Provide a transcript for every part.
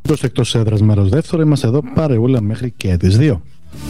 Προς εκτός έδρας μέρος δεύτερο, είμαστε εδώ παρεούλα μέχρι και τις 2.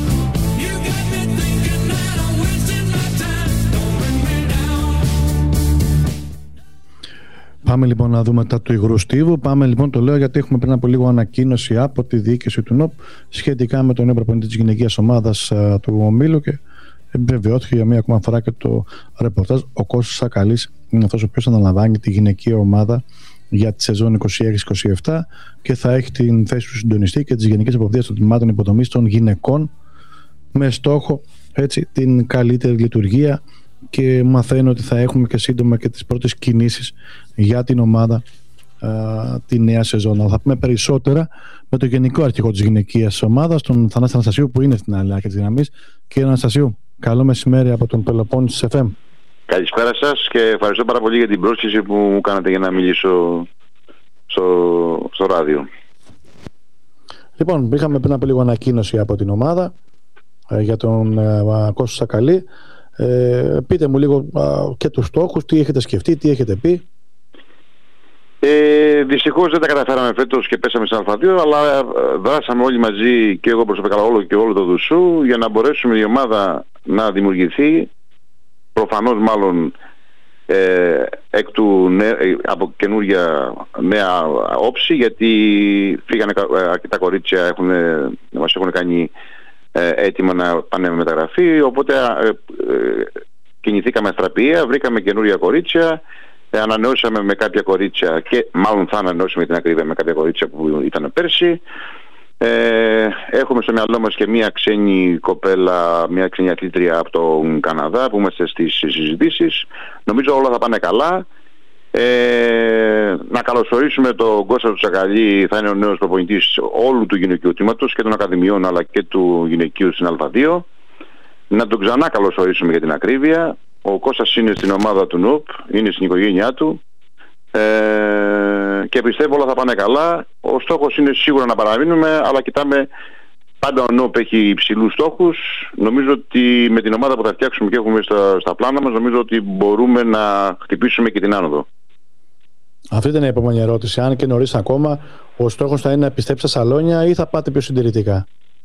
Πάμε λοιπόν να δούμε τα του υγρού στίβου. Πάμε λοιπόν, το λέω γιατί έχουμε πριν από λίγο ανακοίνωση από τη διοίκηση του ΝΟΠ σχετικά με τον νέο προπονητή της γυναικείας ομάδας του ομίλου και επιβεβαιώθηκε για μία ακόμα φορά και το ρεπορτάζ. Ο Κώστας Σακαλής είναι αυτός ο οποίος αναλαμβάνει τη γυναικεία ομάδα για τη σεζόν 26-27 και θα έχει την θέση του συντονιστή και τις γενικές εποπτείες των τμήματων υποδομής των γυναικών με στόχο έτσι την καλύτερη λειτουργία, και μαθαίνω ότι θα έχουμε και σύντομα και τις πρώτες κινήσεις για την ομάδα τη νέα σεζόν. Θα πούμε περισσότερα με τον γενικό αρχηγό της γυναικείας ομάδας, τον Θανάση Αναστασίου, που είναι στην άλλη άκρη της γραμμής. Κύριε Αναστασίου, καλό μεσημέρι από τον Πελοπόννησο FM. Καλησπέρα σας και ευχαριστώ πάρα πολύ για την πρόσκληση που μου κάνατε για να μιλήσω στο ράδιο. Λοιπόν, είχαμε πριν από λίγο ανακοίνωση από την ομάδα για τον Κώστα Σακαλή. Πείτε μου λίγο και τους στόχους, τι έχετε σκεφτεί, τι έχετε πει. Δυστυχώς δεν τα καταφέραμε φέτος και πέσαμε στην Α2, αλλά δράσαμε όλοι μαζί, και εγώ προσωπικά όλο το Δουσού, για να μπορέσουμε η ομάδα να δημιουργηθεί. Προφανώς μάλλον από καινούργια νέα όψη, γιατί φύγανε αρκετά κορίτσια, μας έχουν κάνει έτοιμα να πάνε με μεταγραφή, οπότε κινηθήκαμε αστραπία, βρήκαμε καινούρια κορίτσια, ανανεώσαμε με κάποια κορίτσια και μάλλον θα ανανεώσουμε την ακρίβεια με κάποια κορίτσια που ήταν πέρσι. Έχουμε στο μυαλό μας και μια ξένη κοπέλα, μια ξένη αθλήτρια από τον Καναδά που είμαστε στις συζητήσεις. Νομίζω όλα θα πάνε καλά. Να καλωσορίσουμε τον Κώστα του Σακαλή, θα είναι ο νέος προπονητής όλου του γυναικείου τμήματος και των ακαδημιών αλλά και του γυναικείου στην Α2. Να τον ξανά καλωσορίσουμε για την ακρίβεια. Ο Κώστας είναι στην ομάδα του ΝΟΠ, είναι στην οικογένειά του και πιστεύω όλα θα πάνε καλά. Ο στόχος είναι σίγουρα να παραμείνουμε, αλλά κοιτάμε πάντα, ο ΝΟΠ έχει υψηλούς στόχους. Νομίζω ότι με την ομάδα που θα φτιάξουμε και έχουμε στα πλάνα μας, νομίζω ότι μπορούμε να χτυπήσουμε και την άνοδο. Αυτή ήταν η επόμενη ερώτηση. Αν και νωρίς ακόμα, ο στόχος θα είναι να επιστρέψετε στα σαλόνια ή θα πάτε πιο συντηρητικά?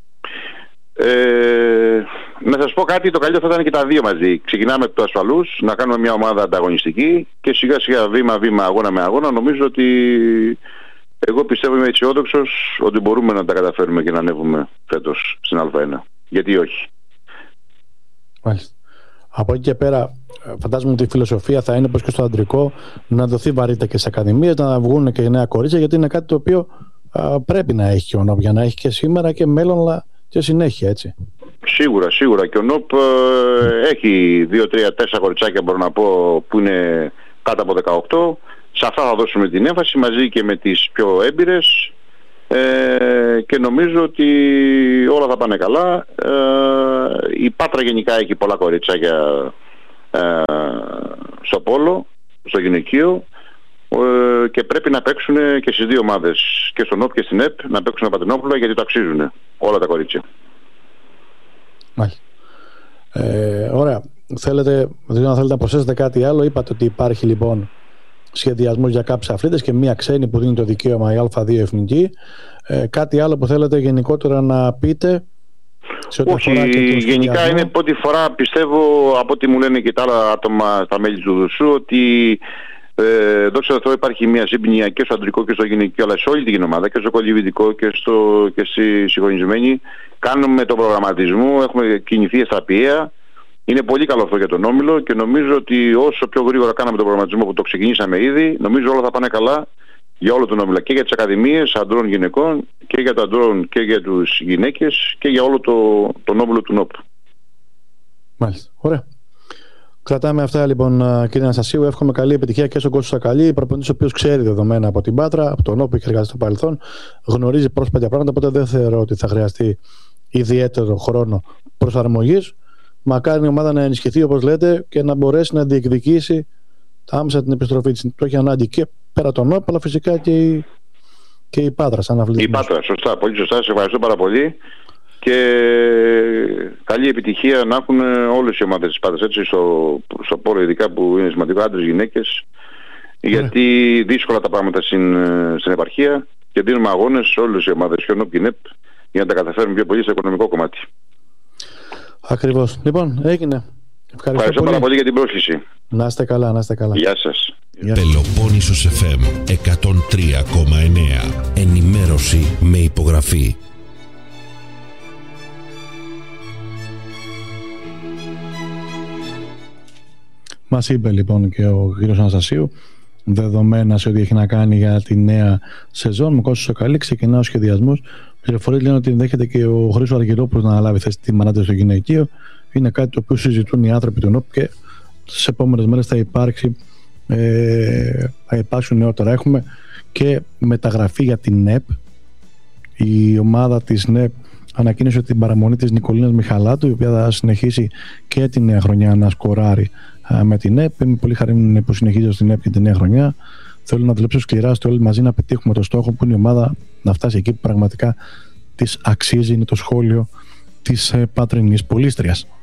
Να σας πω κάτι, το καλύτερο θα ήταν και τα δύο μαζί. Ξεκινάμε από το ασφαλούς, να κάνουμε μια ομάδα ανταγωνιστική και σιγά σιγά βήμα-βήμα, αγώνα με αγώνα. Νομίζω ότι εγώ πιστεύω, είμαι αισιόδοξος ότι μπορούμε να τα καταφέρουμε και να ανέβουμε φέτος στην Α1. Γιατί όχι? Μάλιστα. Από εκεί και πέρα, φαντάζομαι ότι η φιλοσοφία θα είναι, όπως και στο αντρικό, να δοθεί βαρύτητα και στις ακαδημίες, να βγουν και νέα κορίτσια, γιατί είναι κάτι το οποίο πρέπει να έχει ο ΝΟΠ για να έχει και σήμερα και μέλλον, αλλά και συνέχεια, έτσι. Σίγουρα. Και ο ΝΟΠ έχει 2, 3, 4 κοριτσάκια, μπορώ να πω, που είναι κάτω από 18. Σε αυτά θα δώσουμε την έμφαση μαζί και με τις πιο έμπειρες και νομίζω ότι όλα θα πάνε καλά. Η Πάτρα γενικά έχει πολλά κοριτσάκια στο πόλο, στο γυναικείο, και πρέπει να παίξουν και στις δύο ομάδες, και στον ΝΟΠ και στην ΕΠ, να παίξουν Πατρινόπουλα, γιατί το αξίζουν όλα τα κορίτσια. Μάλιστα. Ωραία. Θέλετε να προσθέσετε κάτι άλλο? Είπατε ότι υπάρχει λοιπόν σχεδιασμός για κάποιους αθλήτες και μία ξένη που δίνει το δικαίωμα η Α2 εθνική. Κάτι άλλο που θέλετε γενικότερα να πείτε? Όχι, γενικά είναι πρώτη φορά, πιστεύω, από ό,τι μου λένε και τα άλλα άτομα στα μέλη του Δουσού, ότι δόξα τω Θεώ υπάρχει μια σύμπνοια και στο αντρικό και στο γυναικείο, αλλά σε όλη την ομάδα, και στο κολυβητικό και στη συγχρονισμένη. Κάνουμε τον προγραμματισμό, έχουμε κινηθεί αστραπία. Είναι πολύ καλό αυτό για τον Όμιλο και νομίζω ότι όσο πιο γρήγορα κάναμε τον προγραμματισμό, που το ξεκινήσαμε ήδη, νομίζω όλα θα πάνε καλά για όλο τον Όμιλο, και για τις ακαδημίες αντρών γυναικών και για τα αντρών και για τους γυναίκες και για όλο τον Όμιλο του ΝΟΠ. Μάλιστα. Ωραία. Κρατάμε αυτά λοιπόν, κύριε Αναστασίου. Εύχομαι καλή επιτυχία και στον Κώστα Σακαλή, προπονητής ο οποίος ξέρει δεδομένα από την Πάτρα, από τον ΝΟΠ που είχε εργαστεί στο παρελθόν, γνωρίζει πρόσφατα πράγματα, οπότε δεν θεωρώ ότι θα χρειαστεί ιδιαίτερο χρόνο προσαρμογής. Μακάρι η ομάδα να ενισχυθεί, όπως λέτε, και να μπορέσει να διεκδικήσει άμεσα την επιστροφή της. Το έχει ανάγκη και πέρα τον ΝΟΠ, αλλά φυσικά και η Πάτρα σαν αθλητισμός. Η Πάτρα, σωστά, πολύ σωστά. Σε ευχαριστώ πάρα πολύ και καλή επιτυχία να έχουν όλες οι ομάδες της Πάτρας, έτσι, στο πόλο ειδικά, που είναι σημαντικό, άντρες, γυναίκες, γιατί δύσκολα τα πράγματα στην επαρχία. και δίνουμε αγώνες σε όλες οι ομάδες και ο ΝΟΠ και η ΝΕΠ για να τα καταφέρουμε πιο πολύ στο οικονομικό κομμάτι. Ακριβώς. Λοιπόν, έγινε. Ευχαριστώ πάρα πολύ για την πρόσκληση. Να είστε καλά, να είστε καλά. Γεια σας. Πελοπόννησος FM 103,9. Ενημέρωση με υπογραφή. Μας είπε λοιπόν και ο κ. Αναστασίου δεδομένα σε ό,τι έχει να κάνει για τη νέα σεζόν. Με Κώστας Σοκαλή ξεκινά ο σχεδιασμός. Πληροφορίες λένε ότι ενδέχεται και ο Χρήστος Αργυρόπουλος να αναλάβει θέση τη μανάτη στο γυναικείο. Είναι κάτι το οποίο συζητούν οι άνθρωποι του ΝΟΠ και στις επόμενες μέρες θα υπάρξουν νεότερα. Έχουμε και μεταγραφή για την ΝΕΠ. Η ομάδα της ΝΕΠ ανακοίνωσε την παραμονή της Νικολίνας Μιχαλάτου, η οποία θα συνεχίσει και τη νέα χρονιά να σκοράρει με την ΝΕΠ. Είμαι πολύ χαρούμενη που συνεχίζω στην ΝΕΠ και τη νέα χρονιά. Θέλω να δουλέψω σκληρά ώστε όλοι μαζί να πετύχουμε το στόχο που είναι η ομάδα να φτάσει εκεί που πραγματικά της αξίζει. Είναι το σχόλιο της πατρινής Πολύστριας.